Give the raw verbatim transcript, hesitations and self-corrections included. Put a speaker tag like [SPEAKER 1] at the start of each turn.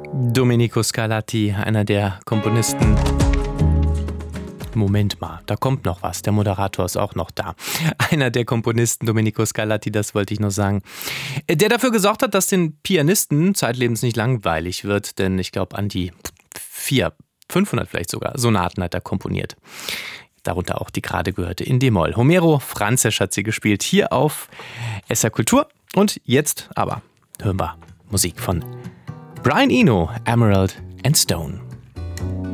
[SPEAKER 1] Domenico Scarlatti, einer der Komponisten. Moment mal, da kommt noch was. Der Moderator ist auch noch da. Einer der Komponisten, Domenico Scarlatti, das wollte ich nur sagen, der dafür gesorgt hat, dass den Pianisten zeitlebens nicht langweilig wird, denn ich glaube, an die vier, fünfhundert vielleicht sogar Sonaten hat er komponiert. Darunter auch die gerade gehörte in D-Moll. Homero Franzesch hat sie gespielt, hier auf S R Kultur. Und jetzt aber hören wir Musik von Brian Eno, Emerald and Stone.